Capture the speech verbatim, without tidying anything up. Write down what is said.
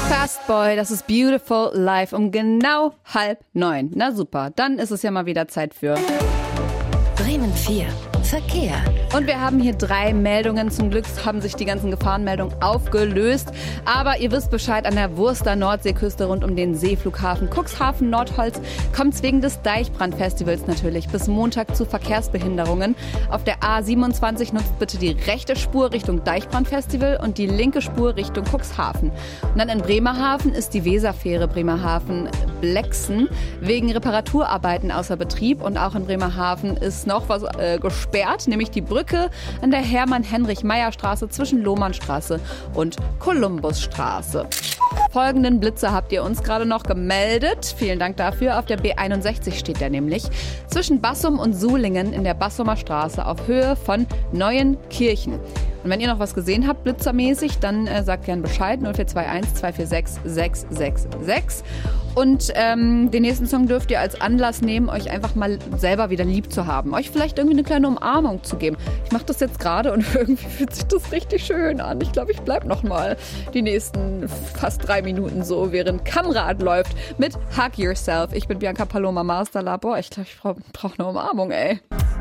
Fastboy, das ist Beautiful Life um genau halb neun. Na super, dann ist es ja mal wieder Zeit für Bremen vier. Verkehr. Und wir haben hier drei Meldungen. Zum Glück haben sich die ganzen Gefahrenmeldungen aufgelöst. Aber ihr wisst Bescheid, an der Wurster Nordseeküste rund um den Seeflughafen Cuxhaven Nordholz kommt es wegen des Deichbrandfestivals natürlich bis Montag zu Verkehrsbehinderungen. Auf der A siebenundzwanzig nutzt bitte die rechte Spur Richtung Deichbrandfestival und die linke Spur Richtung Cuxhaven. Und dann in Bremerhaven ist die Weserfähre Bremerhaven-Blexen wegen Reparaturarbeiten außer Betrieb. Und auch in Bremerhaven ist noch was äh, gesperrt. Nämlich die Brücke an der Hermann-Heinrich-Meyer-Straße zwischen Lohmannstraße und Kolumbusstraße. Folgenden Blitzer habt ihr uns gerade noch gemeldet. Vielen Dank dafür. Auf der B einundsechzig steht der nämlich zwischen Bassum und Sulingen in der Bassumer Straße auf Höhe von Neuenkirchen. Und wenn ihr noch was gesehen habt, blitzermäßig, dann äh, sagt gern Bescheid. null vier zwei eins zwei vier sechs sechs sechs sechs. Und ähm, den nächsten Song dürft ihr als Anlass nehmen, euch einfach mal selber wieder lieb zu haben. Euch vielleicht irgendwie eine kleine Umarmung zu geben. Ich mache das jetzt gerade und irgendwie fühlt sich das richtig schön an. Ich glaube, ich bleib noch mal die nächsten fast drei Minuten so, während Kamrad läuft mit Hug Yourself. Ich bin Bianca Paloma Masterlab. Boah, ich glaube, ich brauche brauch eine Umarmung, ey.